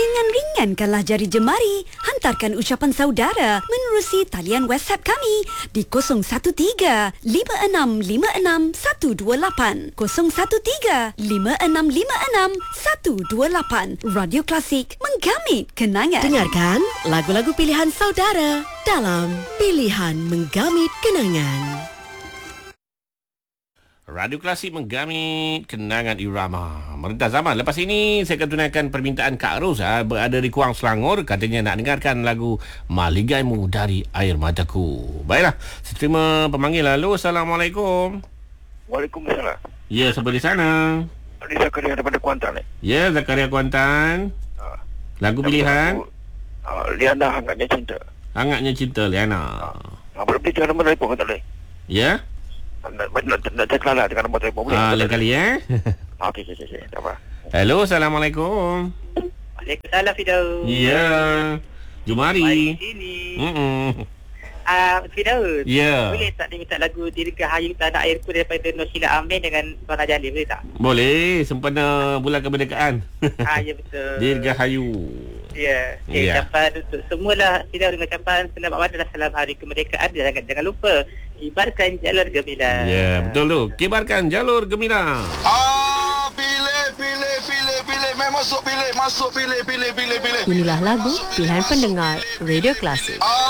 Ringan-ringankanlah jari jemari. Hantarkan ucapan saudara menerusi talian WhatsApp kami di 013-5656-128. 013-5656-128. Radio Klasik, menggamit kenangan. Dengarkan lagu-lagu pilihan saudara dalam Pilihan Menggamit Kenangan. Radio Klasik menggamit kenangan irama merentah zaman. Lepas ini saya akan tunaikan permintaan Kak Ros berada di Kuang Selangor. Katanya nak dengarkan lagu Maligaimu dari Air Mataku. Baiklah, saya terima pemanggil. Halo, Assalamualaikum. Waalaikumsalam. Ya, siapa di sana? Ini Zakaria daripada Kuantan. Ya, Zakaria Kuantan. Lagu pilihan? Liana, Hangatnya Cinta. Hangatnya Cinta, Liana. Boleh beli dengan nombor telefon ke tak boleh? Ya? Nak cakap lah dengan nombor telefon boleh? Lain kali Okey, tak apa. Hello, Assalamualaikum. Waalaikumsalam, Firdaus. Ya, Jumari. Mari sini. Firdaus. Ya. Boleh tak dia minta lagu Dirgahayu Tanah Airku daripada Nur Sheila Amin dengan Farah Jalil, boleh tak? Boleh, sempena bulan kemerdekaan. Ya, betul. Dirgahayu. Ya. Ya. Ucapan untuk semualah Firdaus dengan ucapan selamat malam dan salam hari kemerdekaan. Jangan lupa kibarkan jalur gemilang. Ya, betul tu. Kibarkan jalur gemilang. Pilih. Memang masuk pilih. Inilah lagu pilihan pendengar Radio Klasik.